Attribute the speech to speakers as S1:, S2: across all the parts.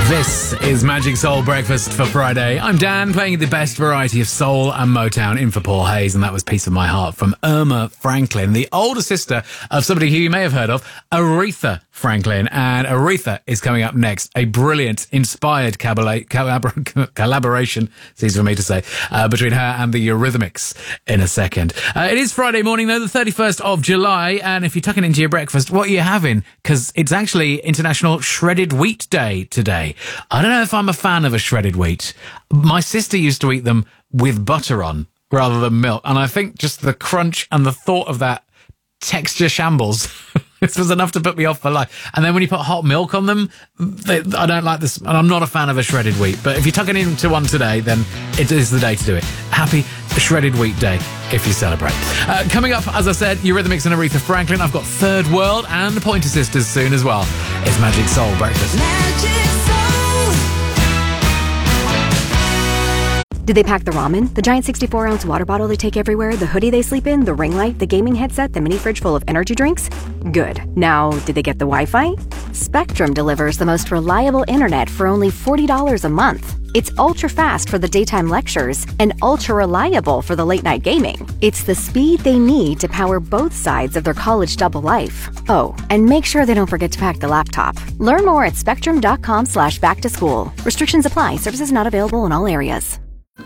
S1: This is Magic Soul Breakfast for Friday. I'm Dan, playing the best variety of soul and Motown in for Paul Hayes, and that was Piece of My Heart from Irma Franklin, the older sister of somebody who you may have heard of, Aretha Franklin. And Aretha is coming up next, a brilliant, inspired collaboration, it's easy for me to say, between her and the Eurythmics in a second. It is Friday morning, though, the 31st of July, and if you're tucking into your breakfast, what are you having? Because it's actually International Shredded Wheat Day today. I don't know if I'm a fan of a shredded wheat. My sister used to eat them with butter on rather than milk. And I think just the crunch and the thought of that texture shambles, this was enough to put me off for life. And then when you put hot milk on them, I don't like this. And I'm not a fan of a shredded wheat. But if you're tucking into one today, then it is the day to do it. Happy Shredded Wheat Day if you celebrate. Coming up, as I said, Eurythmics and Aretha Franklin. I've got Third World and the Pointer Sisters soon as well. It's Magic Soul Breakfast.
S2: Magic Soul.
S3: Did they pack the ramen? The giant 64-ounce water bottle they take everywhere? The hoodie they sleep in? The ring light? The gaming headset? The mini fridge full of energy drinks? Good. Now, did they get the Wi-Fi? Spectrum delivers the most reliable internet for only $40 a month. It's ultra-fast for the daytime lectures and ultra-reliable for the late-night gaming. It's the speed they need to power both sides of their college double life. Oh, and make sure they don't forget to pack the laptop. Learn more at spectrum.com/back-to-school. Restrictions apply. Services not available in all areas.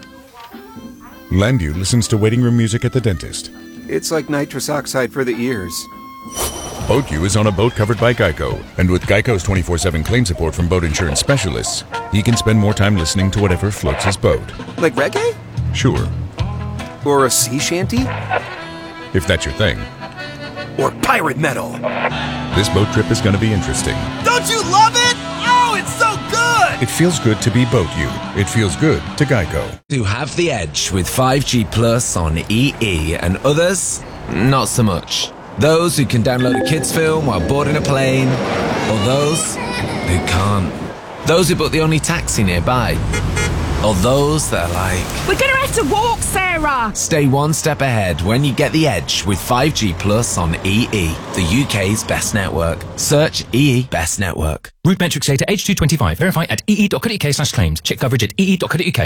S4: Landu listens to waiting room music at the dentist.
S5: It's like nitrous oxide for the ears.
S4: BoatU is on a boat covered by Geico, and with Geico's 24/7 claim support from boat insurance specialists, he can spend more time listening to whatever floats his boat.
S5: Like reggae?
S4: Sure,
S5: Or a sea shanty?
S4: if that's your thing.
S5: Or pirate metal?
S4: This boat trip is going to be interesting.
S6: Don't you love it? Oh, it's so good!
S4: It feels good to be BoatU. It feels good to Geico.
S7: To have the edge with 5G Plus on EE, and others, not so much. Those who can download a kids film while boarding a plane, or those who can't. Those who book the only taxi nearby, or those that are like,
S2: We're gonna have to walk, Sarah!
S7: stay one step ahead when you get the edge with 5G Plus on EE, the UK's best network. Search EE Best Network.
S8: Route metrics data H225. Verify at ee.co.uk/claims. Check coverage at ee.co.uk.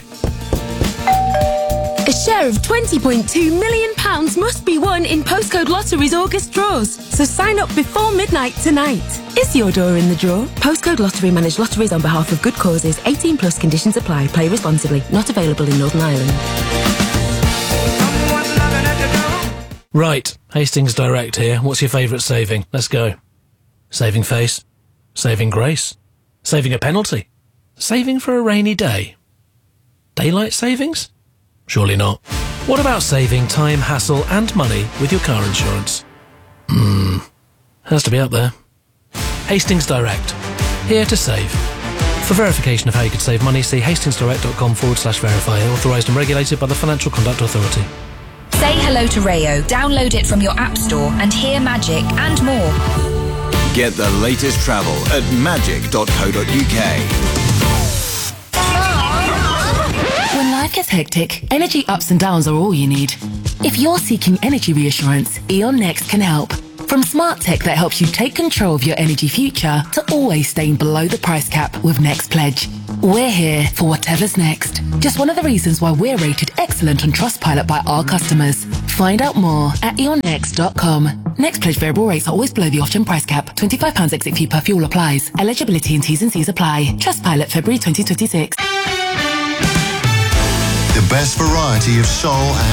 S2: A share of £20.2 million must be won in Postcode Lottery's August draws. So sign up before midnight tonight. Is your door in the draw? Postcode Lottery manage lotteries on behalf of good causes. 18 plus conditions apply. Play responsibly. Not available in Northern Ireland.
S8: Right, Hastings Direct here. What's your favourite saving? Let's go. Saving face. Saving grace. Saving a penalty. Saving for a rainy day. Daylight savings? Surely not. What about saving time, hassle and money with your car insurance? Has to be up there. Hastings Direct. Here to save. For verification of how you could save money, see hastingsdirect.com/verify. Authorised and regulated by the Financial Conduct Authority.
S9: Say hello to Rayo, download it from your app store and hear magic and more.
S6: Get the latest travel at magic.co.uk.
S10: When life gets hectic, energy ups and downs are all you need. If you're seeking energy reassurance, E.ON Next can help. From smart tech that helps you take control of your energy future to always staying below the price cap with Next Pledge. We're here for whatever's next. Just one of the reasons why we're rated excellent on Trustpilot by our customers. Find out more at eonnext.com. Next Pledge variable rates are always below the off-gen price cap. £25 exit fee per fuel applies. Eligibility and T's and C's apply. Trustpilot February 2026.
S11: The best variety of soul